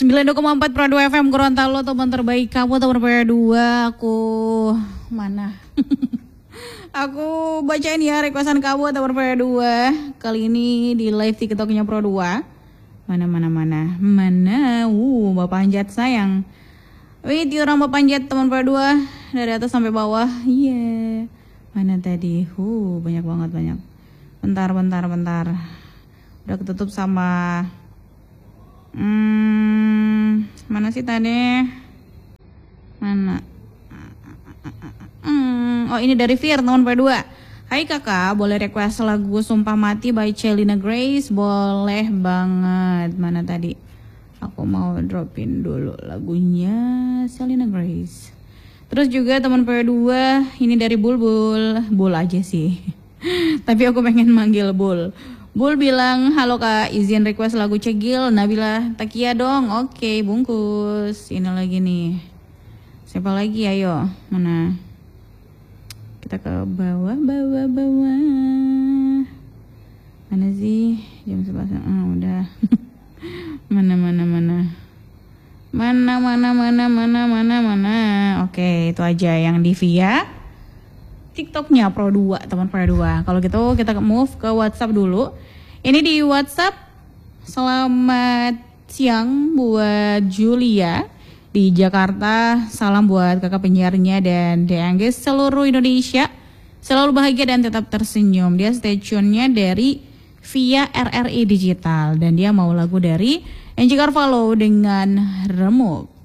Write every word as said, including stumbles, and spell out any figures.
sembilan puluh dua koma empat Pro dua F M Gorontalo, teman terbaik kamu, teman Pro dua. Aku mana? Aku bacain ya requestan kamu, teman Pro dua. Kali ini di live TikToknya Pro dua. Mana mana mana mana. Uh, Bapak Anjat sayang. Wait, orang Bapak Anjat teman Pro dua dari atas sampai bawah. Iya. Yeah. Mana tadi? Uh, banyak banget banyak. Bentar bentar bentar. Udah ketutup sama Hmm, mana sih tadi? Mana? Hmm, oh ini dari Fir, teman P dua. Hai kakak, boleh request lagu Sumpah Mati by Shelina Grace? Boleh banget. Mana tadi? Aku mau dropin dulu lagunya Shelina Grace. Terus juga teman P dua, ini dari Bulbul. Bul aja sih. Tapi aku pengen manggil Bul. Bul bilang, halo kak, izin request lagu Cegil, Nabila Takia dong. Oke, bungkus. Ini lagi nih. Siapa lagi, ayo. Mana? Kita ke bawah, bawah, bawah. Mana sih? Jam sebelas. Ah, udah. Mana, mana, mana. Mana, mana, mana, mana, mana, mana. Oke, itu aja yang di via TikToknya Pro dua, teman Pro dua. Kalau gitu kita move ke WhatsApp dulu. Ini di WhatsApp. Selamat siang buat Julia di Jakarta. Salam buat kakak penyiarnya dan D N G seluruh Indonesia. Selalu bahagia dan tetap tersenyum. Dia stay tune-nya dari via R R I Digital dan dia mau lagu dari Angie Carvalho dengan Remuk.